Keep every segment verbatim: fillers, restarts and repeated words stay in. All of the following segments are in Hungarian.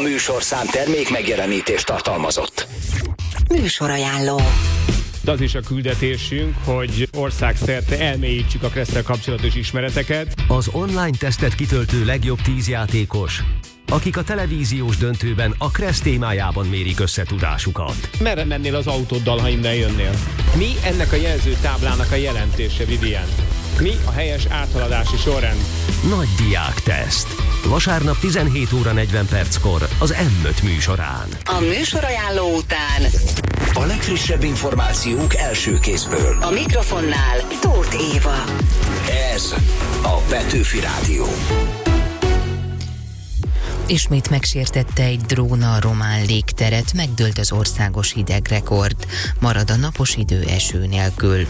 műsorszám termék megjelenítést tartalmazott. Műsorajánló. Az is a küldetésünk, hogy országszerte elmélyítsük a Kressz-tel kapcsolatos ismereteket. Az online tesztet kitöltő legjobb tíz játékos, akik a televíziós döntőben a Kressz témájában mérik összetudásukat. Merre mennél az autóddal, ha innen jönnél? Mi ennek a jelzőtáblának a jelentése, Vivian? Mi a helyes áthaladási sorrend? Nagy diákteszt. Vasárnap tizenhét óra negyven perckor az M öt műsorán. A műsorajánló után A legfrissebb információk első kézből. a mikrofonnál Tóth Éva. Ez a Petőfi Rádió. Ismét megsértette egy drón a román légteret, megdőlt az országos hidegrekord. Marad a napos idő eső nélkül.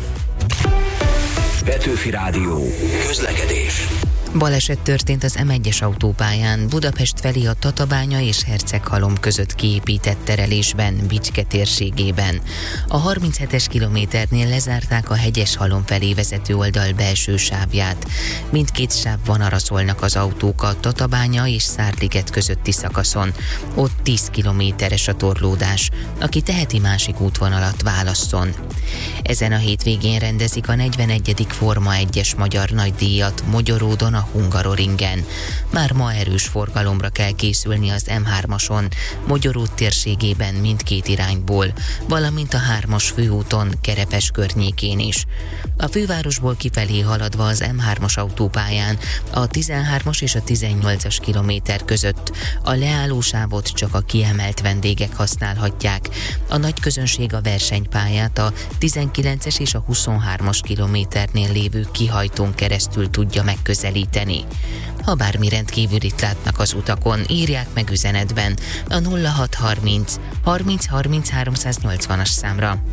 Petőfi Rádió. Közlekedés. Baleset történt az M egyes autópályán, Budapest felé a Tatabánya és Herceghalom között kiépített terelésben, Bicske térségében. A harminchetes kilométernél lezárták a Hegyeshalom felé vezető oldal belső sávját. Mindkét sávban araszolnak az autók a Tatabánya és Szárliget közötti szakaszon. Ott tíz kilométeres a torlódás. Aki teheti, másik útvonalat válasszon. Ezen a hétvégén rendezik a negyvenegyedik Forma egyes magyar nagydíjat Mogyoródon, a Hungaroringen. Már ma erős forgalomra kell készülni az M hármason, Mogyoród térségében mindkét irányból, valamint a hármas főúton, Kerepes környékén is. A fővárosból kifelé haladva az M hármas autópályán a tizenhármas és a tizennyolcas kilométer között a leállósávot csak a kiemelt vendégek használhatják. A nagy közönség a versenypályát a tizenkilences és a huszonhármas kilométernél lévő kihajtón keresztül tudja megközelíteni. Ha bármi rendkívülit látnak az utakon, írják meg üzenetben a nulla hat harminc harminc harminc háromszáznyolcvanas számra.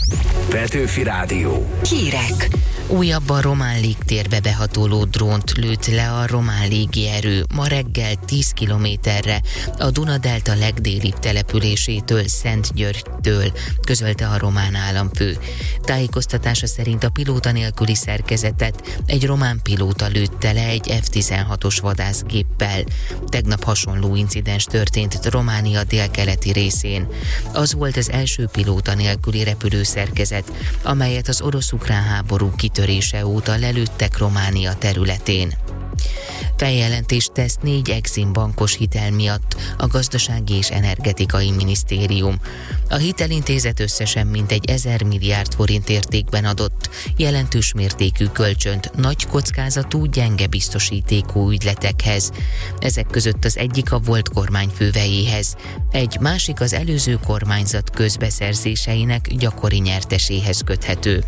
Petőfi Rádió. Hírek. Újabb a román légtérbe behatoló drónt lőtt le a román légierő ma reggel tíz kilométerre a Duna-delta legdélibb településétől, Szentgyörgytől, közölte a román államfő. Tájékoztatása szerint a pilóta nélküli szerkezetet egy román pilóta lőtte le egy F tizenhatos vadászgéppel. Tegnap hasonló incidens történt Románia délkeleti részén. Az volt az első pilóta nélküli repülőszerkezet, amelyet az orosz-ukrán háború kitörése óta lelőttek Románia területén. Feljelentést tesz négy Exim bankos hitel miatt a Gazdasági és Energetikai Minisztérium. A hitelintézet összesen mintegy ezer milliárd forint értékben adott jelentős mértékű kölcsönt nagy kockázatú, gyenge biztosítékú ügyletekhez. Ezek között az egyik a volt kormányfővejéhez, egy másik az előző kormányzat közbeszerzéseinek gyakori nyerteséhez köthető.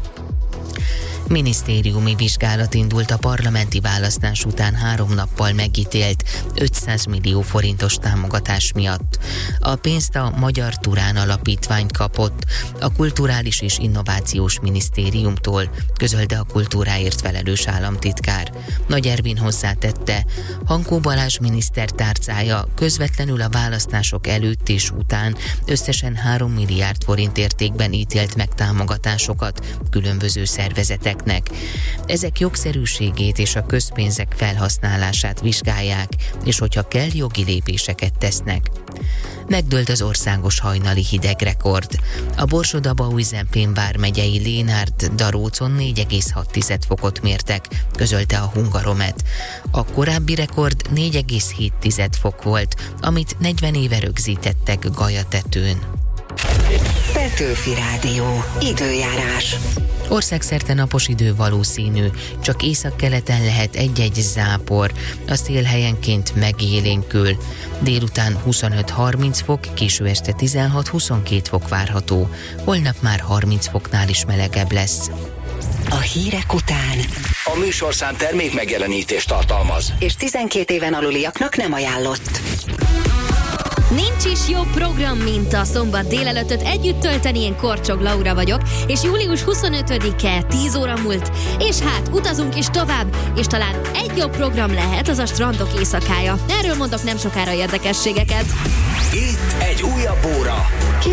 Minisztériumi vizsgálat indult a parlamenti választás után három nappal megítélt ötszáz millió forintos támogatás miatt. A pénzt a Magyar Turán Alapítvány kapott a Kulturális és Innovációs Minisztériumtól, közölte a kultúráért felelős államtitkár. Nagy Ervin hozzátette, Hankó Balázs miniszter tárcája közvetlenül a választások előtt és után összesen három milliárd forint értékben ítélt meg támogatásokat különböző szervezetek. Ezek jogszerűségét és a közpénzek felhasználását vizsgálják, és hogyha kell, jogi lépéseket tesznek. Megdőlt az országos hajnali hidegrekord. A Borsod-Abaúj-Zemplén vármegyei Lénárd-Darócon négy egész hat fokot mértek, közölte a Hungaromet. A korábbi rekord négy egész hét fok volt, amit negyven éve rögzítettek Gajatetőn. Petőfi Rádió. Időjárás. Országszerte napos idő valószínű, csak északkeleten lehet egy-egy zápor, a szél helyenként megélénkül. Délután huszonöt-harminc fok, késő este tizenhat-huszonkét fok várható. Holnap már harminc foknál is melegebb lesz. A hírek után A műsorszám termék megjelenítést tartalmaz. és tizenkét éven aluliaknak nem ajánlott. Nincs is jobb program, mint a szombat délelőttöt együtt tölteni. Én Korcsog Laura vagyok, és július huszonötödike, tíz óra múlt, és hát utazunk is tovább, és talán egy jobb program lehet, az a Strandok éjszakája. Erről mondok nem sokára érdekességeket. Itt egy újabb óra.